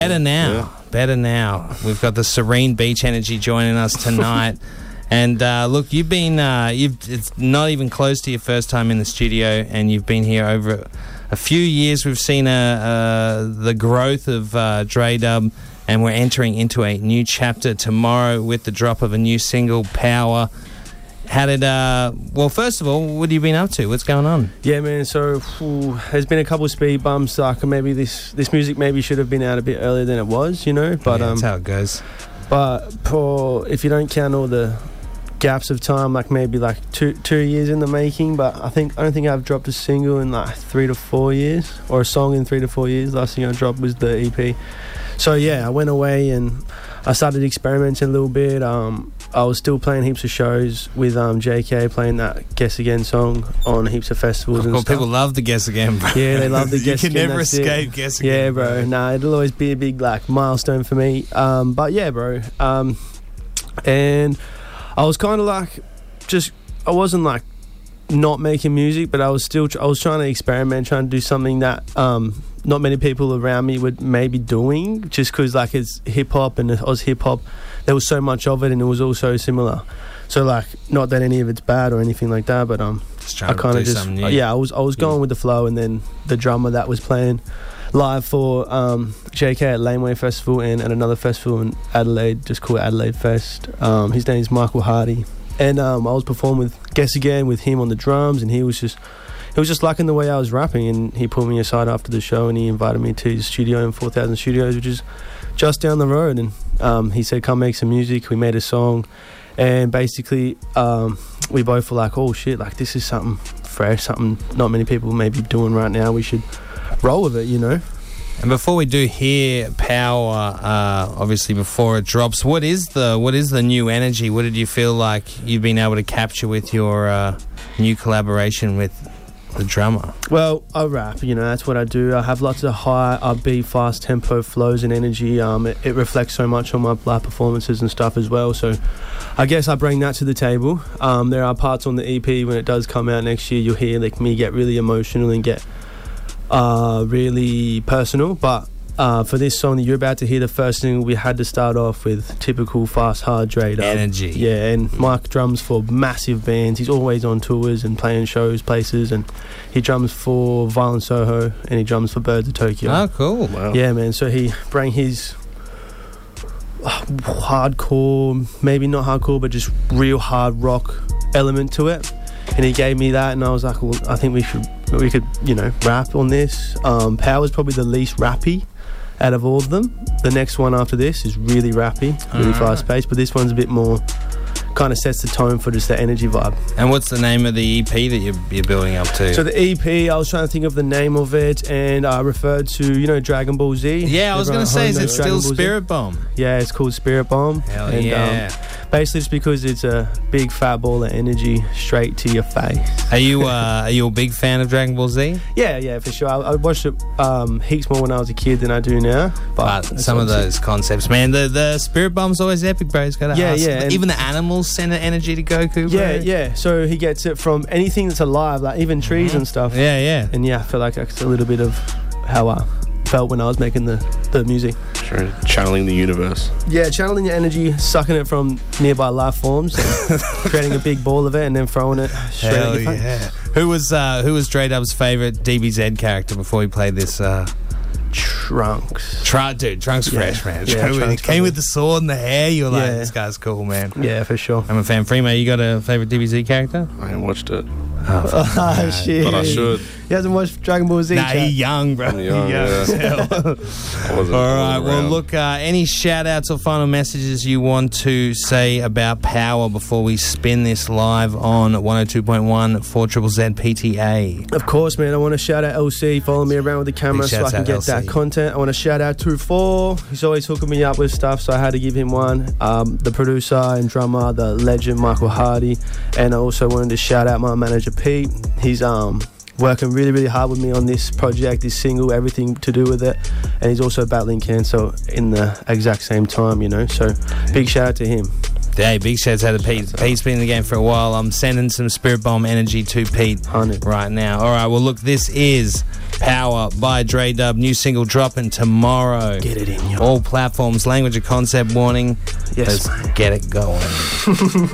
Better now. We've got the Serene Beach Energy joining us tonight. And look, you've been, it's not even close to your first time in the studio, and you've been here over a few years. We've seen the growth of Dre Dub, and we're entering into a new chapter tomorrow with the drop of a new single, Power. How did, well, first of all, what have you been up to? What's going on? Yeah, man, so there's been a couple of speed bumps. Like, maybe this music maybe should have been out a bit earlier than it was, you know? But that's how it goes. But if you don't count all the gaps of time, like maybe like two years in the making, but I don't think I've dropped a single in like 3 to 4 years, or a song in 3 to 4 years. Last thing I dropped was the EP. So yeah, I went away and I started experimenting a little bit. I was still playing heaps of shows with JK, playing that Guess Again song on heaps of festivals and stuff. People love the Guess Again, bro. Yeah, they love the Guess Again. You can never escape Guess Again. Yeah, bro. Nah, it'll always be a big like milestone for me. But yeah, bro. And I was kind of like, I wasn't like not making music, but I was trying to experiment, trying to do something that not many people around me were maybe doing, just because like it's hip hop and Oz hip hop, there was so much of it and it was all so similar. So like, not that any of it's bad or anything like that, but I kind of just I was going with the flow. And then the drummer that was playing live for JK at Laneway Festival and at another festival in Adelaide, just called Adelaide Fest, his name's Michael Hardy, and I was performing with Guess Again with him on the drums, and he was just liking the way I was rapping, and he pulled me aside after the show and he invited me to his studio in 4000 Studios, which is just down the road, and he said, come make some music. We made a song, and basically we both were like, oh shit, like this is something fresh, something not many people may be doing right now. We should roll with it, you know. And before we do hear Power, obviously before it drops, what is the new energy? What did you feel like you've been able to capture with your new collaboration with the drummer? Well, I rap, you know, that's what I do. I have lots of high, upbeat, fast tempo flows and energy. It reflects so much on my live performances and stuff as well. So I guess I bring that to the table. There are parts on the EP when it does come out next year, you'll hear like me get really emotional and get really personal, but for this song that you're about to hear, the first thing, we had to start off with typical fast, hard Dre Dub energy. Yeah, and Mike drums for massive bands. He's always on tours and playing shows, places, and he drums for Violent Soho and he drums for Birds of Tokyo. Oh, cool. Wow. Yeah, man, so he bring his hardcore, maybe not hardcore, but just real hard rock element to it, and he gave me that, and I was like, well, I think we could, you know, rap on this. Power's probably the least rappy out of all of them. The next one after this is really rappy, really fast paced, but this one's a bit more, kind of sets the tone for just the energy vibe. And what's the name of the EP that you're building up to? So the EP, I was trying to think of the name of it, and I referred to, you know, Dragon Ball Z. Yeah, I was going to say, is it still Spirit Bomb? Yeah, it's called Spirit Bomb. Hell yeah. Basically, just because it's a big fat ball of energy straight to your face. Are you a big fan of Dragon Ball Z? Yeah, for sure. I watched it heaps more when I was a kid than I do now. But some of those concepts, man, the Spirit Bomb's always epic, bro. It's got even the animals send energy to Goku, bro. Yeah. So he gets it from anything that's alive, like even trees and stuff. Yeah. And yeah, I feel like that's a little bit of how I felt when I was making the music. Sure, channeling the universe. Yeah, channeling the energy, sucking it from nearby life forms, creating a big ball of it, and then throwing it straight at your face. Yeah. Who was Dre Dub's favourite DBZ character before he played this? Trunks. Trunks fresh, man. Yeah, He came with the sword and the hair. You were like, this guy's cool, man. Yeah, for sure. I'm a fan. Fremo, you got a favourite DBZ character? I haven't watched it. Oh, shit. But I should. He hasn't watched Dragon Ball Z. Nah, he's young, bro. I'm young, as hell. All right, well, look, any shout-outs or final messages you want to say about Power before we spin this live on 102.1 4ZZZ PTA? Of course, man. I want to shout out LC, follow me around with the camera so I can get that content. I want to shout out 24. He's always hooking me up with stuff, so I had to give him one. The producer and drummer, the legend Michael Hardy. And I also wanted to shout out my manager Pete. He's working really, really hard with me on this project, this single, everything to do with it. And he's also battling cancer in the exact same time, you know. So big shout out to him. Hey, big shouts out to Pete. Pete's been in the game for a while. I'm sending some Spirit Bomb energy to Pete 100. right now. All right, well, look, this is Power by Dre Dub. New single dropping tomorrow. Get it in, y'all. All platforms, language of concept warning. Yes, Let's get it going.